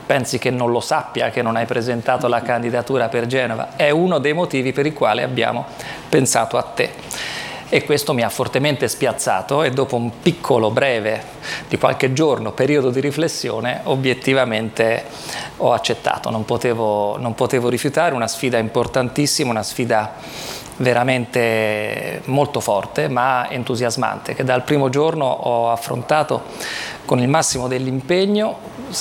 pensi che non lo sappia, che non hai presentato la candidatura per Genova, è uno dei motivi per i quali abbiamo pensato a te. E questo mi ha fortemente spiazzato e dopo un piccolo, breve, di qualche giorno, periodo di riflessione, obiettivamente ho accettato, non potevo rifiutare. Una sfida importantissima, una sfida veramente molto forte ma entusiasmante, che dal primo giorno ho affrontato con il massimo dell'impegno,